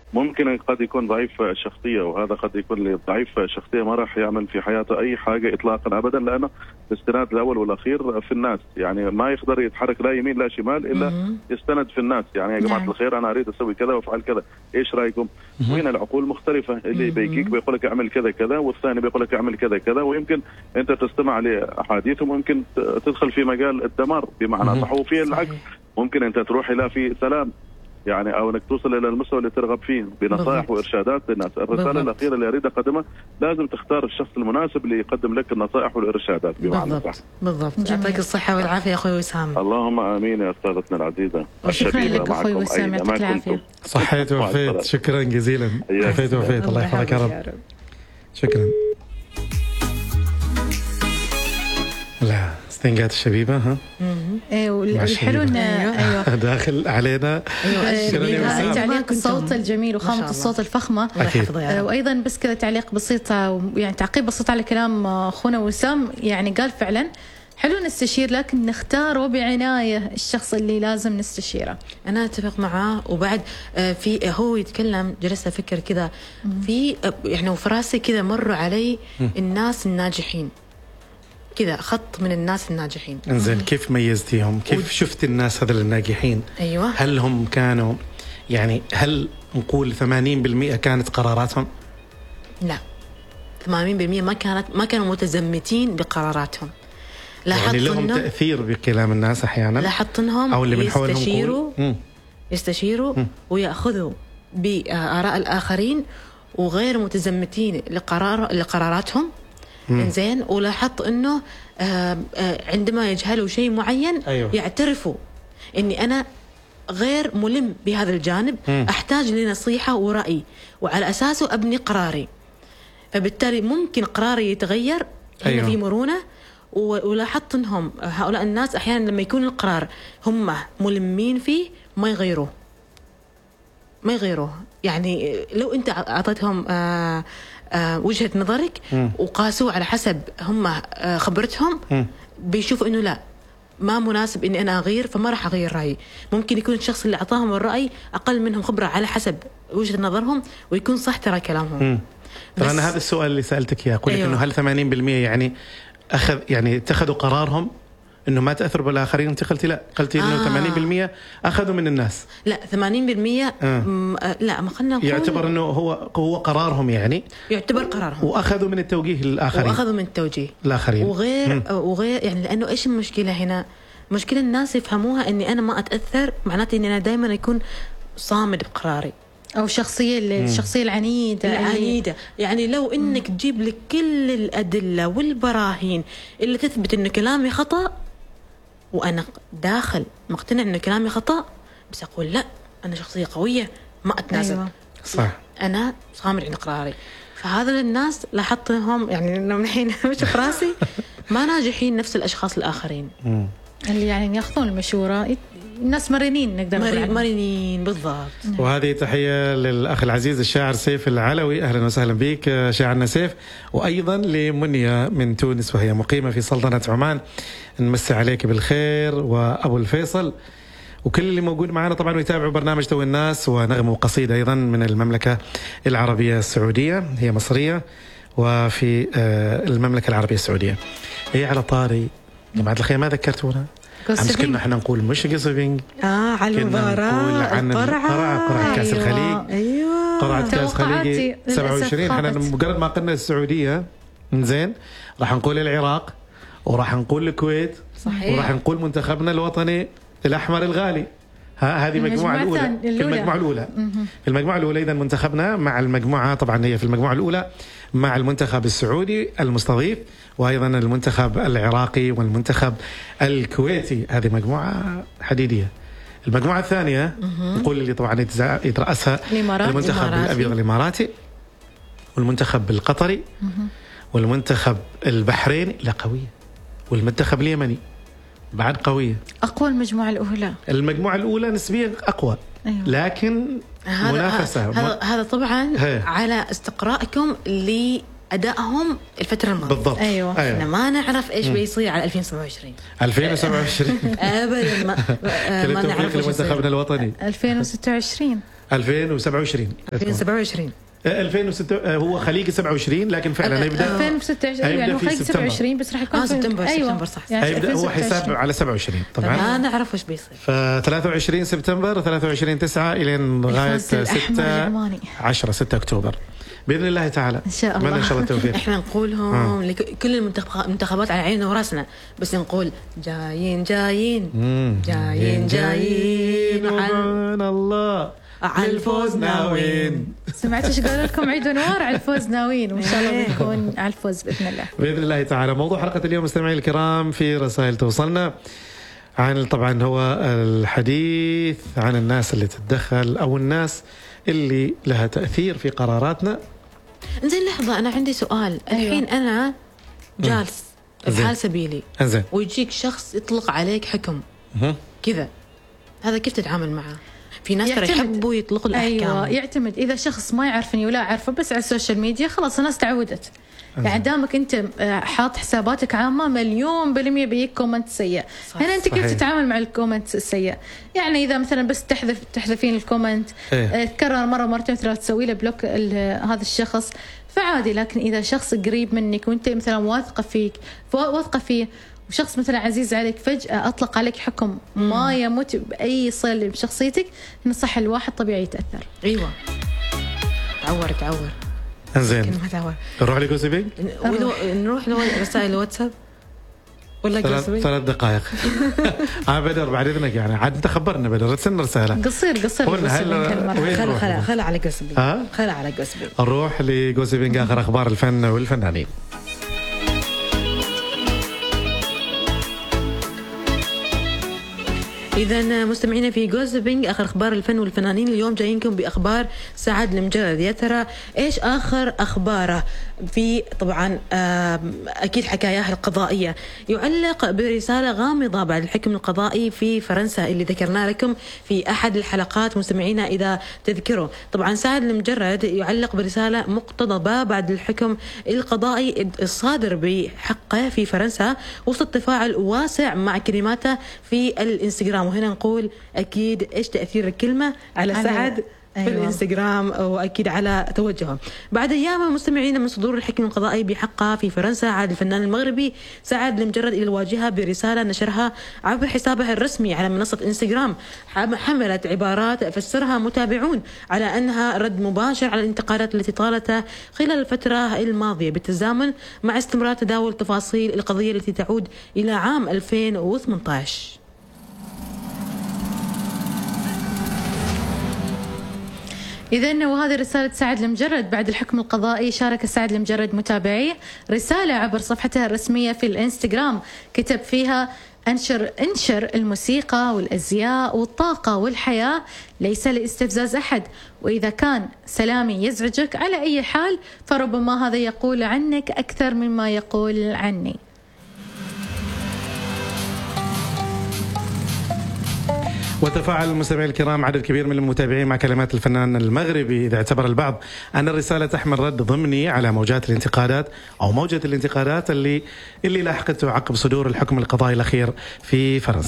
ممكن قد يكون ضعيف الشخصية، وهذا قد يكون ضعيف الشخصية ما راح يعمل في حياته أي حاجة إطلاقا أبدا، لأنه الاستناد الأول والأخير في الناس. يعني ما يقدر يتحرك لا يمين لا شمال إلا يستند في الناس. يعني يا جماعة الخير أنا أريد أسوي كذا وأفعل كذا، إيش رأيكم؟ وهنا العقول مختلفة، اللي بيجيك بيقول لك اعمل كذا كذا، والثاني بيقول لك اعمل كذا كذا، ويمكن أنت تستمع لأحاديثهم ويمكن تدخل في مجال الدمار بمعنى صح، وفي العكس ممكن أنت تروح إلى في سلام، يعني او انك توصل الى المستوى اللي ترغب فيه بنصائح وارشادات للناس. الرساله الاخيره اللي اريد اقدمها، لازم تختار الشخص المناسب اللي يقدم لك النصائح والارشادات بمعنى صح. بالضبط. يعطيك الصحه والعافيه اخوي وسام. اللهم امين يا استاذتنا العزيزه. شكرا لك اخوي وسام، يعطيك العافيه. صحيت ووفيت، شكرا جزيلا. صحيت ووفيت، الله يحفظك يا رب. شكرا. لا استنقات الشبيبه ها. والحلو انه ايوه داخل علينا. ايوه تعليق الصوت الجميل وخامه الصوت الفخمه. وايضا بس كذا تعليق بسيطه، يعني تعقيب بسيط على كلام اخونا وسام. يعني قال فعلا حلو نستشير، لكن نختاره بعنايه الشخص اللي لازم نستشيره. انا اتفق معاه. وبعد في هو يتكلم جلست افكر كذا في يعني وفي راسي كذا مروا علي الناس الناجحين كذا، خط من الناس الناجحين. انزين كيف ميزتيهم؟ كيف شفت الناس هذول الناجحين؟ ايوه هل هم كانوا يعني هل نقول 80% كانت قراراتهم؟ لا 80% ما كانوا متزمتين بقراراتهم. يعني لهم تأثير بكلام الناس احيانا، لاحظت انهم او اللي من حولهم يستشيروا ويأخذوا بآراء الآخرين وغير متزمتين لقراراتهم. إنزين ولاحظت إنه عندما يجهلوا شيء معين يعترفوا إني أنا غير ملم بهذا الجانب، أحتاج لنصيحة ورأي وعلى أساسه أبني قراري. فبالتالي ممكن قراري يتغير هنا في مرونة. ولاحظت إنهم هؤلاء الناس أحيانا لما يكون القرار هم ملمين فيه ما يغيروه. يعني لو أنت أعطيتهم وجهة نظرك وقاسوا على حسب هم خبرتهم، بيشوفوا إنه لا ما مناسب إني أنا أغير، فما راح أغير رأيي. ممكن يكون الشخص اللي أعطاهم الرأي أقل منهم خبرة على حسب وجهة نظرهم، ويكون صح ترى كلامهم. ترى أنا هذا السؤال اللي سألتك إياه، أقول لك إنه هل 80% يعني اتخذوا قرارهم إنه ما تأثر بالآخرين؟ أنت قلتي لا، قلتي إنه 80% أخذوا من الناس. لا 80% لا، ما خلنا نقول يعتبر إنه هو قرارهم، يعني يعتبر قرارهم، وأخذوا من التوجيه للآخرين، وأخذوا من التوجيه الآخرين وغير يعني. لأنه إيش المشكلة هنا؟ مشكلة الناس يفهموها إني أنا ما أتأثر معناته إني أنا دائما يكون صامد بقراري، أو الشخصية العنيدة. يعني لو إنك تجيب لك كل الأدلة والبراهين اللي تثبت إنه كلامي خطأ، وأنا داخل مقتنع إنه كلامي خطأ، بس أقول لا أنا شخصية قوية ما أتنازل. صح، أنا صامد عند قراري. فهذا الناس لاحظتهم يعني إنه من الحين بشوف راسي ما ناجحين نفس الأشخاص الآخرين اللي يعني يأخذون المشورة. الناس مرنين، نقدر نقول مرنين بالضبط. وهذه تحية للأخ العزيز الشاعر سيف العلوي، أهلا وسهلا بك شاعرنا سيف. وأيضا لمنيا من تونس وهي مقيمة في سلطنة عمان، نمسي عليك بالخير. وأبو الفيصل وكل اللي موجود معنا طبعا ويتابعوا برنامج تو الناس. ونغم وقصيدة أيضا من المملكة العربية السعودية، هي مصرية وفي المملكة العربية السعودية. هي على طاري جماعة الخير ما ذكرتونا، مش كنا احنا نقول مش قصبينج على المباراة عن قرعة كأس الخليج. قرعة كأس الخليج 27. احنا مجرد ما قلنا السعودية زين راح نقول العراق، وراح نقول الكويت، وراح نقول منتخبنا الوطني الأحمر الغالي. هذه المجموعة الأولى. في المجموعة الأولى إذا منتخبنا مع المجموعة، طبعا هي في المجموعة الأولى مع المنتخب السعودي المستضيف، وأيضا المنتخب العراقي والمنتخب الكويتي. هذه مجموعة حديدية. المجموعة الثانية نقول اللي طبعا يترأسها المنتخب الأبيض الإماراتي، والمنتخب القطري، والمنتخب البحريني لا قوية، والمنتخب اليمني بعد قوية. أقوى المجموعة الأولى نسبيا أقوى. لكن منافسة. هذا طبعا على استقرائكم لأدائهم الفترة الماضية. بالضبط. احنا ما نعرف ايش بيصير على 2027 2027 ابدا. ما نعرف منتخبنا الوطني 2026 2027 2006 هو خليجي 27 لكن فعلا هيبدا 2026 يعني خليجي 27 بس راح يكون سبتمبر. أيوة. سبتمبر صح. يعني هيبدا هو حساب على 27 طبعا. ما نعرف وش بيصير. ف 23 سبتمبر 23 9 الى لغايه 6 اكتوبر باذن الله تعالى. ان شاء الله. ان شاء الله التوفيق. احنا نقولهم لكل المنتخبات على عيننا وراسنا، بس نقول جايين جايين جايين جايين سبحان الله على الفوز ناويين. سمعت ايش قالوا لكم؟ عيد ونوار على الفوز ناويين، وان شاء الله بنكون على الفوز باذن الله. باذن الله تعالى. موضوع حلقه اليوم مستمعين الكرام في رسائل توصلنا عن طبعا هو الحديث عن الناس اللي تتدخل او الناس اللي لها تاثير في قراراتنا. زين لحظه، انا عندي سؤال. الحين انا جالس بحال سبيلي ويجيك شخص يطلق عليك حكم كذا، هذا كيف تتعامل معه؟ في ناس ترى يحبوا يطلقوا الأحكام. أيوة، يعتمد. إذا شخص ما يعرفني ولا أعرفه بس على السوشيال ميديا خلاص الناس تعودت. يعني دامك أنت حاط حساباتك عامة 1,000,000% بيجيك كومنت سيء. هنا أنت كيف تتعامل مع الكومنت السيء؟ يعني إذا مثلا بس تحذفين الكومنت تكرر مرة مرتين ثلاث تسوي له بلوك هذا الشخص فعادي. لكن إذا شخص قريب منك وأنت مثلا واثقة فيه وشخص مثلا عزيز عليك فجأة أطلق عليك حكم ما يمت بأي صلة بشخصيتك، هنا صح الواحد طبيعي يتأثر. أيوة تعور انزين نروح لجوزبينج. نروح لرسائل الواتساب ولا جوزبينج 3 دقائق. بدر بعد إذنك يعني عاد أنت خبرنا بدر تسن رسالة قصير خلا على جوزبينج. خلا على جوزبينج. نروح لجوزبينج آخر أخبار الفن والفنانين. إذا مستمعينا في جوزبينج آخر أخبار الفن والفنانين، اليوم جايينكم بأخبار سعد المجرد. يا ترى إيش آخر أخباره في طبعا أكيد حكاياه القضائية. يعلق برسالة غامضة بعد الحكم القضائي في فرنسا اللي ذكرنا لكم في أحد الحلقات مستمعينا إذا تذكروا. طبعا سعد المجرد يعلق برسالة مقتضبة بعد الحكم القضائي الصادر بحقه في فرنسا وسط تفاعل واسع مع كلماته في الانستغرام. وهنا نقول أكيد إيش تأثير الكلمة على سعد في الانستغرام واكيد على توجهه. بعد ايام مستمعين من صدور الحكم القضائي بحقه في فرنسا، عاد الفنان المغربي سعد المجرد الى الواجهه برساله نشرها عبر حسابه الرسمي على منصه انستغرام، حملت عبارات فسرها متابعون على انها رد مباشر على الانتقادات التي طالتها خلال الفتره الماضيه بالتزامن مع استمرار تداول تفاصيل القضيه التي تعود الى عام 2018. إذن وهذه رسالة سعد المجرد بعد الحكم القضائي. شارك سعد المجرد متابعيه رسالة عبر صفحته الرسمية في الانستغرام كتب فيها: انشر الموسيقى والأزياء والطاقة والحياة ليس لاستفزاز أحد، وإذا كان سلامي يزعجك على أي حال فربما هذا يقول عنك أكثر مما يقول عني. وتفاعل المستمعين الكرام عدد كبير من المتابعين مع كلمات الفنان المغربي، إذا اعتبر البعض أن الرسالة تحمل رد ضمني على موجات الانتقادات أو موجة الانتقادات اللي لاحقته عقب صدور الحكم القضائي الأخير في فرنسا.